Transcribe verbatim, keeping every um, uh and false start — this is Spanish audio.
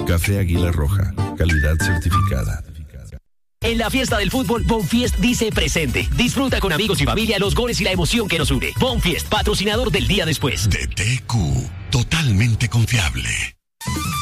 Café Águila Roja, calidad certificada. En la fiesta del fútbol, Bonfiest dice presente. Disfruta con amigos y familia los goles y la emoción que nos une. Bonfiest, patrocinador del día después. D T Q, totalmente confiable.